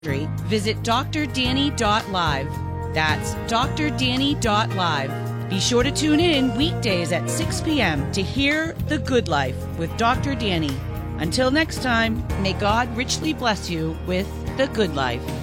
visit drdanny.live. That's drdanny.live. Be sure to tune in weekdays at 6 p.m. to hear The Good Life with Dr. Danny. Until next time, may God richly bless you with The Good Life.